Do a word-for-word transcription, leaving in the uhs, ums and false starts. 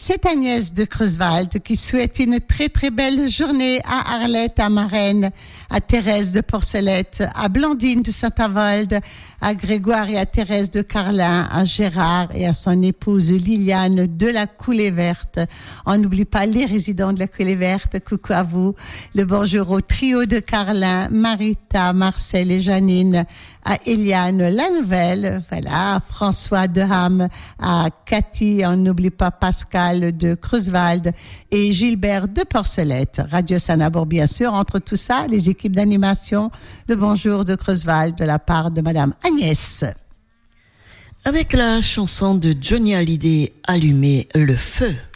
c'est Agnès de Creuswald qui souhaite une très très belle journée à Arlette, à Marraine, à Thérèse de Porcelette, à Blandine de Saint-Avold, à Grégoire et à Thérèse de Carlin, à Gérard et à son épouse Liliane de la Coulée Verte. On n'oublie pas les résidents de la Coulée Verte. Coucou à vous. Le bonjour au trio de Carlin, Marita, Marcel et Janine, à Eliane la Nouvelle, voilà, à François de Ham, à Cathy, on n'oublie pas Pascal de Creuswald et Gilbert de Porcelette. Radio Sanabour, bien sûr. Entre tout ça, les équipes d'animation, le bonjour de Creuswald de la part de Madame Agnès. Avec la chanson de Johnny Hallyday, Allumer le feu.